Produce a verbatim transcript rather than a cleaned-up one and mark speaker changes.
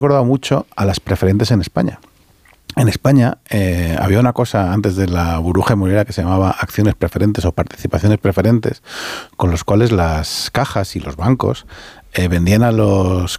Speaker 1: recordado mucho a las preferentes en España. En España eh, había una cosa antes de la burbuja inmobiliaria que se llamaba acciones preferentes o participaciones preferentes, con los cuales las cajas y los bancos eh, vendían a los